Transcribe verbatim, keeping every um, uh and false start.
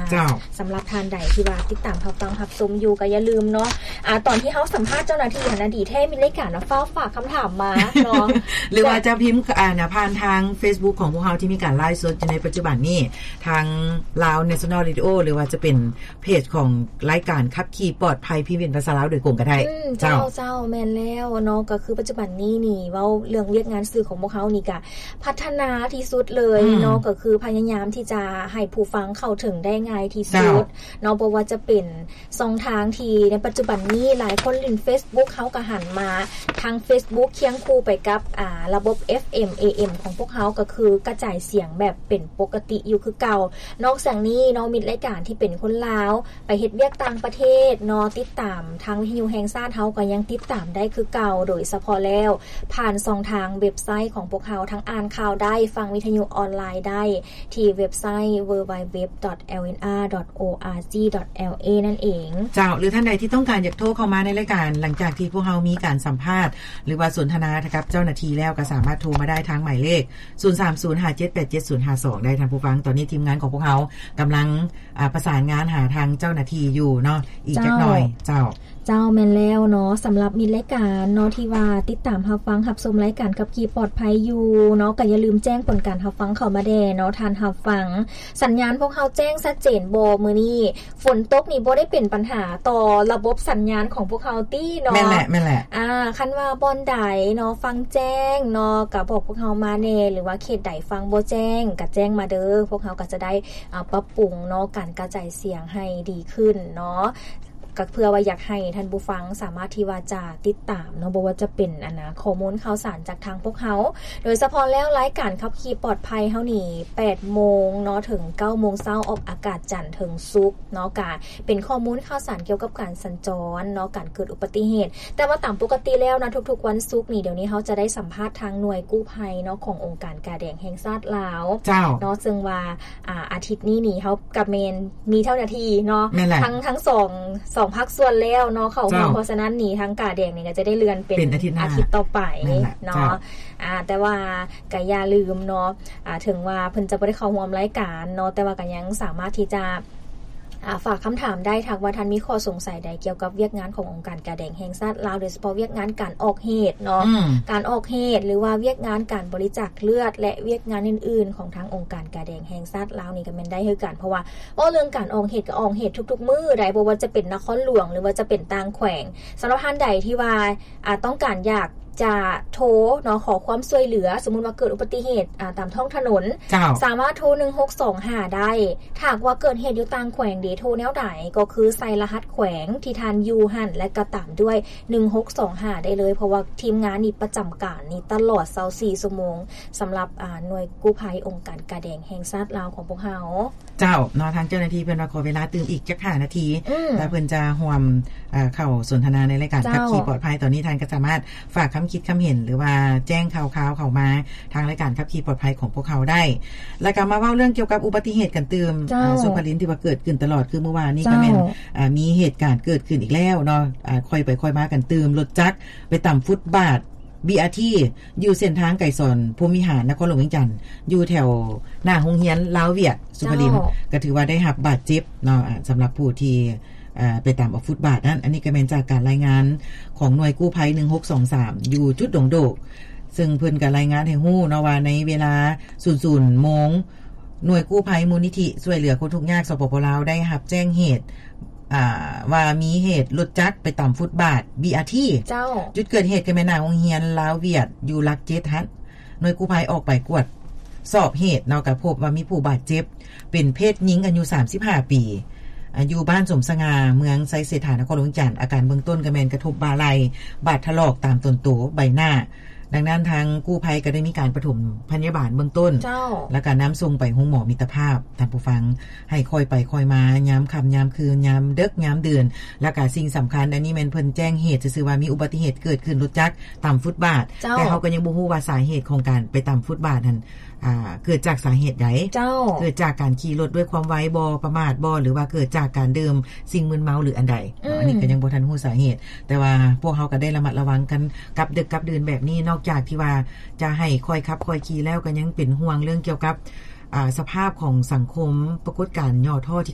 สำหรับทานใดที่ว่าติดตามรับฟังรับชมอยู่ก็อย่าลืมเนาะอ่าตอนที่เฮาสัมภาษณ์เจ้าหน้าที่หันอดีตแท้มีรายการเนาะฟ้าฝากคำถามมาเนาะหรือว่าจะพิมพ์อ่านะผ่านทาง Facebook ของพวกเฮาที่มีการไลฟ์สดในปัจจุบันนี้ทาง Lao National Radio หรือว่าจะเป็นเพจของรายการขับขี่ปลอดภัยพิมพ์เป็นภาษาลาวโดยกรมก็ได้เจ้าเจ้าแม่นแล้วเนาะก็คือปัจจุบันนี้นี่เว้าเรื่องเวียกงานสื่อของพวกเฮานี่ก็พัฒนาที่สุดเลยเนาะก็คือพยายามที่จะให้ผู้ฟังเข้าถึงได้ง่ายที่สุดเนาะบ่ว่าจะเป็นช่องทางที่ในปัจจุบันนี้หลายคนเล่น Facebook เฮาก็หันมาทาง Facebook เคียงคู่ไปกับอ่าระบบ เอฟ เอ็ม เอ เอ็ม ของพวกเฮาก็คือกระจายเสียงแบบเป็นปกติอยู่คือเก่านอกจากนี้เนาะมีรายการที่เป็นคนลาวไปเฮ็ดเวียกต่างประเทศเนาะติดตามทางวิทยุแห่งชาติเฮาก็ยังติดตามได้คือเก่าโดยเฉพาะแล้วผ่านช่องทางเว็บไซต์ของพวกเฮาทั้งอ่านข่าวได้ฟังวิทยุออนไลน์ได้ที่เว็บไซต์ ดับเบิลยู ดับเบิลยู ดับเบิลยู ดอท แอล เอ็น อาร์ ดอท โอ อาร์ จี ดอท แอล เอ นั่นเองเจ้าหรือท่านใดที่ต้องการอยากโทรเข้ามาในรายการหลังจากที่พวกเฮามีการสัมภาษณ์หรือว่าสนทนากับเจ้าหน้าที่แล้วก็สามารถโทรมาได้ทางหมายเลขศูนย์ สาม ศูนย์ ห้า เจ็ด แปด เจ็ด ศูนย์ ห้า สองได้ท่านผู้ฟังตอนนี้ทีมงานของพวกเฮากำลังประสานงานหาทางเจ้าหน้าที่อยู่เนาะอีกจักหน่อยเจ้าเจ้าแม่นแล้วเนาะสำหรับมีรายการเนาะที่ว่าติดตามรับฟังรับชมรายการกับขี่ปลอดภัยอยู่เนาะก็อย่าลืมแจ้งผลการรับฟังเข้ามาแด่เนาะทานรับฟังสัญญาณพวกเฮาแจ้งชัดเจนบ่มื้อนี้ฝนตกนี่บ่ได้เป็นปัญหาต่อระบบสัญญาณของพวกเฮาตี้เนาะแม่นแหละแม่นแหละอ่าคันว่าบ่อนใดเนาะฟังแจ้งเนาะก็บอกพวกเฮามาแน่หรือว่าเขตใดฟังบ่แจ้งก็แจ้งมาเด้อพวกเฮาก็จะได้อ่าปรับปรุงเนาะการกระจายเสียงให้ดีขึ้นเนาะก็เพื่อว่าอยากให้ท่านผู้ฟังสามารถที่ว่าจะติดตามเนาะบ่ว่าจะเป็นอันนะข้อมูลข่าวสารจากทางพวกเฮาโดยเฉพาะแล้วรายการขับขี่ปลอดภัยเฮานี่ แปดโมงเนาะถึง เก้าโมงเช้าออกอากาศจันทร์ถึงศุกร์เนาะก็เป็นข้อมูลข่าวสารเกี่ยวกับการสัญจรเนาะการเกิดอุบัติเหตุแต่ว่าตามปกติแล้วนะทุกๆวันศุกร์นี่เดี๋ยวนี้เฮาจะได้สัมภาษณ์ทางหน่วยกู้ภัยเนาะขององค์การกาแดงแห่งชาติลาวเนาะซึ่งว่าอ่าอาทิตย์นี้นี่เฮากับเมนมีเท่านาทีเนาะทั้งทั้งสอง สองภาคส่วนแล้วเนาะเขาเพราะฉะนั้นนี่ทั้งกาแดงนี่ก็จะได้เลื่อนเป็นอาทิตย์อาทิตย์ต่อไปเนาะอ่าแต่ว่าก็อย่าลืมเนาะอ่าถึงว่าเพิ่นจะบ่ได้เข้าร่วมรายการเนาะแต่ว่าก็ยังสามารถที่จะฝากคำถามได้ทางว่าท่านมีข้อสงสัยใดเกี่ยวกับเวียกงานขององค์การกาแดงแห่งชาติลาวโดยเฉพาะเวียกงานการออกเหตุเนาะการออกเหตุหรือว่าเวียกงานการบริจาคเลือดและเวียกงานอื่นๆของทางองค์การกาแดงแห่งชาติลาวนี่ก็แม่นได้คือกันเพราะว่าว่าเรื่องการออกเหตุก็ออกเหตุทุกๆมื้อใดบ่ว่าจะเป็นนครหลวงหรือว่าจะเป็นต่างแขวงสำหรับท่านใดที่ว่าอ่าต้องการอยากจะโทรเนาะขอความช่วยเหลือสมมุติว่าเกิดอุบัติเหตุอ่าตามท้องถนนสามารถโทรหนึ่งหกสองห้าได้ถ้าว่าเกิดเหตุอยู่ต่างแขวงเดโทรแนวใดก็คือใส่รหัสแขวงที่ทานอยู่หั่นและก็ตามด้วยหนึ่งหกสองห้าได้เลยเพราะว่าทีมงานนี่ประจำการนี่ตลอดยี่สิบสี่ชั่วโมงสำหรับอ่าหน่วยกู้ภัยองค์การกาแดงแห่งชาติลาวของพวกเฮาเจ้าเนาะทางเจ้าหน้าที่เพิ่นว่าขอเวลาตื่นอีกจักห้านาทีแต่เพิ่นจะร่วมอ่าเข้าสนทนาในรายการขับขี่ปลอดภัยตอนนี้ท่านก็สามารถฝากคำคิดคำเห็นหรือว่าแจ้งข่าวๆเข้ามาทางรายการขับขี่ปลอดภัยของพวกเขาได้แล้วก็มาเว้าเรื่องเกี่ยวกับอุบัติเหตุกันตื่มอ่าสุภลินที่ว่าเกิดขึ้นตลอดคือเมื่อวานนี้ก็แม่นอ่ามีเหตุการณ์เกิดขึ้นอีกแล้วเนาะอ่าค่อยไปค่อยมากันตื่มรถจักรไปต่ำฟุตบาท บี อาร์ ที อยู่เส้นทางไก่สอนภูมิหารนครหลวงเวียงจันทน์อยู่แถวหน้าโรงเรียนลาวเวียดสุภลินก็ถือว่าได้รับบาดเจ็บเนาะสำหรับผู้ที่ไปตามออกฟุตบาทนั้นอันนี้ก็เป็นจากการรายงานของหน่วยกู้ภัยหนึ่งหกสองสามอยู่จุดดงโดกซึ่งเพิ่นก็รายงานให้ฮู้เนาะว่าในเวลา ศูนย์ ศูนย์ นหน่วยกู้ภัยมูลนิธิช่วยเหลือคนทุกข์ยากสปปลาวได้รับแจ้งเหตุอ่าว่ามีเหตุรถจักรไปต่ำฟุตบาท บี อาร์ ที เจ้าจุดเกิดเหตุก็แม่นหน้าโรงเรียนลาวเวียดอยู่หลักเจ็ดฮันหน่วยกู้ภัยออกไปกวดสอบเหตุเนาะก็พบว่ามีผู้บาดเจ็บเป็นเพศหญิงอายุสามสิบห้าปีอยู่บ้านสมสง่าเมืองไซเศรษฐานครหลวงจันทน์อาการเบื้องต้นก็แม่นกระทบบาไหล่บาดถลอกตามต้นโตใบหน้าดังนั้นทางกู้ภัยก็ได้มีการปฐมพยาบาลเบื้องต้นแล้วก็น้ำส่งไปโรงหมอมิตรภาพท่านผู้ฟังให้คอยไปคอยมายามค่ำยามคืนยามดึกยามเดือนแล้วก็สิ่งสำคัญอันนี้แม่นเพิ่นแจ้งเหตุซื่อๆว่ามีอุบัติเหตุเกิดขึ้นรถจักรต่ำฟุตบาทแต่เขาก็ยังบ่ฮู้ว่าสาเหตุของการไปต่ำฟุตบาทนั้นอ่าเกิดจากสาเหตุใดเกิดจากการขี่รถด้วยความไวบ่ประมาทบ่หรือว่าเกิดจากการดื่มสิ่งมึนเมาหรืออันใดอันนี้ก็ยังบ่ทันรู้สาเหตุแต่ว่าพวกเฮาก็ได้ระมัดระวังกันกับดึกกับดื่นแบบนี้นอกจากที่ว่าจะให้ค่อยขับค่อยขี่แล้วก็ยังเป็นห่วงเรื่องเกี่ยวกับอ่าสภาพของสังคมปรากฏการณ์ย่อท่อ